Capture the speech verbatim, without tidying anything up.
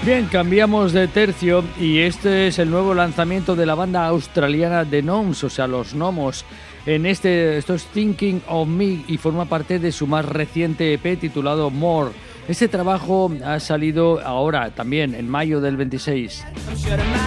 Bien, cambiamos de tercio y este es el nuevo lanzamiento de la banda australiana The Gnomes, o sea, los gnomos. En este, esto es Thinking of Me y forma parte de su más reciente E P titulado More. Este trabajo ha salido ahora, también en mayo del veintiséis.